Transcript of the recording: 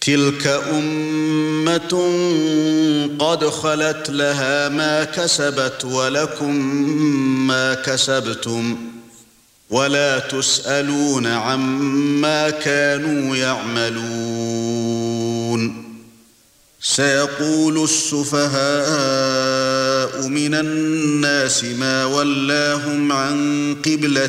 تِلْكَ أُمَّةٌ قَدْ خَلَتْ لَهَا مَا كَسَبَتْ وَلَكُمْ مَا كَسَبْتُمْ وَلَا تُسْأَلُونَ عَمَّا كَانُوا يَعْمَلُونَ سَيَقُولُ السُّفَهَاءُ مِنَ النَّاسِ مَا وَلَّاهُمْ عَن قِبْلَتِهِمْ